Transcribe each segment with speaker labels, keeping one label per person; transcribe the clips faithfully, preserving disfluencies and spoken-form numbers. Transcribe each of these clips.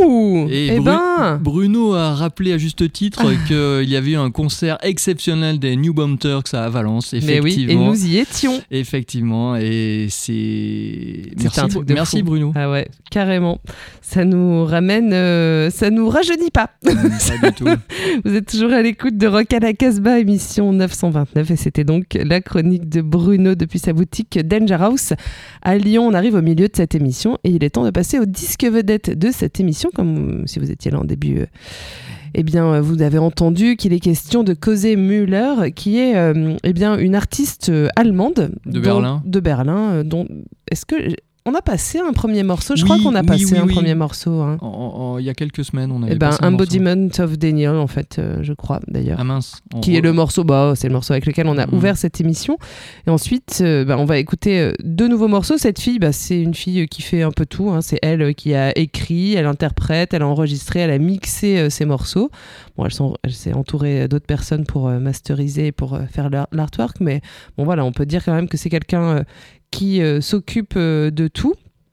Speaker 1: Ouh,
Speaker 2: Et
Speaker 1: eh
Speaker 2: Bru-
Speaker 1: ben
Speaker 2: Bruno a rappelé à juste titre qu'il y avait eu un concert exceptionnel des New Bomb Turks à Valence,
Speaker 1: Mais oui,
Speaker 2: effectivement.
Speaker 1: et nous y étions.
Speaker 2: Effectivement, et c'est...
Speaker 1: C'était
Speaker 2: Merci,
Speaker 1: un truc de
Speaker 2: merci
Speaker 1: fou.
Speaker 2: Bruno.
Speaker 1: Ah ouais, carrément. Ça nous ramène, euh, ça nous rajeunit pas.
Speaker 2: Pas du tout.
Speaker 1: Vous êtes toujours à l'écoute de Rock à la Casbah, émission neuf cent vingt-neuf, et c'était donc la chronique de Bruno depuis sa boutique Danger House à Lyon. On arrive au milieu de cette émission et il est temps de passer au disque vedette de cette émission, comme si vous étiez là en début. Euh, eh bien, vous avez entendu qu'il est question de Cosé Müller, qui est euh, eh bien, une artiste allemande.
Speaker 2: De
Speaker 1: dont,
Speaker 2: Berlin.
Speaker 1: De Berlin. euh, Dont, est-ce que... On a passé un premier morceau, je
Speaker 2: Oui,
Speaker 1: crois qu'on a
Speaker 2: oui,
Speaker 1: passé
Speaker 2: oui,
Speaker 1: un
Speaker 2: oui.
Speaker 1: premier morceau. Hein.
Speaker 2: En- en- Il y a quelques semaines, on avait
Speaker 1: Eh ben,
Speaker 2: passé un morceau.
Speaker 1: Embodiment of Daniel, en fait, euh, je crois, d'ailleurs.
Speaker 2: Ah mince. On
Speaker 1: Qui
Speaker 2: re-
Speaker 1: est le morceau, bah, c'est le morceau avec lequel on a
Speaker 2: Mhm.
Speaker 1: ouvert cette émission. Et ensuite, euh, bah, on va écouter euh, deux nouveaux morceaux. Cette fille, bah, c'est une fille euh, qui fait un peu tout. Hein. C'est elle euh, qui a écrit, elle interprète, elle a enregistré, elle a mixé euh, ses morceaux. Bon, elle, sont, elle s'est entourée d'autres personnes pour euh, masteriser, pour euh, faire l'art- l'artwork. Mais bon, voilà, on peut dire quand même que c'est quelqu'un euh, qui euh, s'occupe euh, de tout.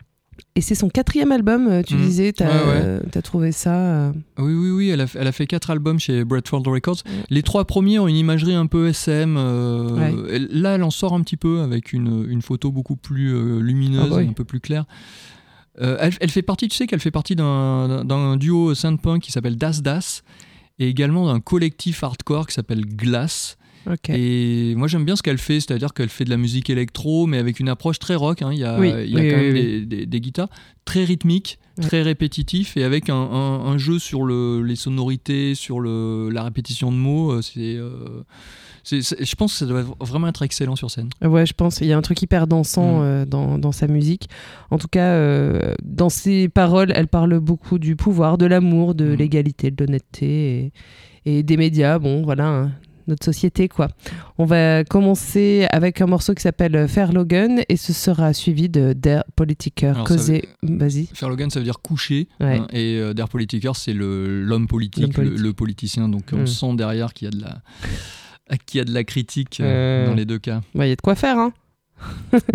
Speaker 1: Et c'est son quatrième album, euh, tu
Speaker 2: Mhm.
Speaker 1: disais, t'as,
Speaker 2: Ouais, ouais.
Speaker 1: euh, t'as trouvé ça euh,
Speaker 2: Oui, oui, oui, elle a, fait- elle a fait quatre albums chez Bradford Records.
Speaker 1: Mm.
Speaker 2: Les trois premiers ont une imagerie un peu S M. euh,
Speaker 1: Ouais.
Speaker 2: elle- là, elle en sort un petit peu avec une, une photo beaucoup plus euh, lumineuse,
Speaker 1: Ah bah oui.
Speaker 2: et un peu plus claire. Euh, elle, elle fait partie, tu sais qu'elle fait partie d'un, d'un- d'un duo synth-punk qui s'appelle Das Das, et également d'un collectif hardcore qui s'appelle Glass.
Speaker 1: Ok.
Speaker 2: Et moi j'aime bien ce qu'elle fait, c'est-à-dire qu'elle fait de la musique électro, mais avec une approche très rock. hein. Il y a,
Speaker 1: Oui,
Speaker 2: il y a
Speaker 1: oui,
Speaker 2: quand
Speaker 1: oui,
Speaker 2: même
Speaker 1: oui.
Speaker 2: Des, des- des guitares très rythmiques,
Speaker 1: Ouais.
Speaker 2: très répétitifs, et avec un, un- un jeu sur le, les sonorités, sur le, la répétition de mots. euh, C'est, euh, c'est- c'est- je pense que ça doit vraiment être excellent sur scène.
Speaker 1: Ouais, je pense. Il y a un truc hyper dansant
Speaker 2: Mm.
Speaker 1: euh, dans, dans sa musique. En tout cas, euh, dans ses paroles, elle parle beaucoup du pouvoir, de l'amour, de
Speaker 2: Mm.
Speaker 1: l'égalité, de l'honnêteté et, et des médias. Bon, voilà, hein, notre société, quoi. On va commencer avec un morceau qui s'appelle Fair Logan et ce sera suivi de Der Politiker.
Speaker 2: Alors, ça
Speaker 1: Cosé, vas-y.
Speaker 2: Faire Logan, ça veut dire coucher,
Speaker 1: Ouais.
Speaker 2: hein, et euh, Der Politiker, c'est le, l'homme politique,
Speaker 1: L'homme politique.
Speaker 2: Le, le politicien. Donc
Speaker 1: Mm.
Speaker 2: on sent derrière qu'il y a de la, qu'il y a de la critique euh,
Speaker 1: Euh.
Speaker 2: dans les deux cas.
Speaker 1: Il y a de quoi faire, hein.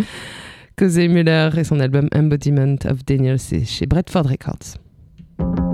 Speaker 1: Cosé Müller et son album Embodiment of Daniel, c'est chez Bradford Records.